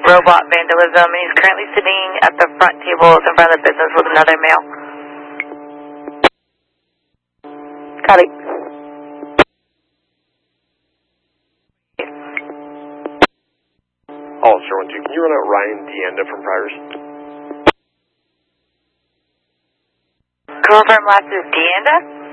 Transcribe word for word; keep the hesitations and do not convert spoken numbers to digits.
robot vandalism, and he's currently sitting at the front table in front of the business with another male. Copy. Hollister one two, can you run out Ryan Deanda from Pryor's? Confirm last is Deanda?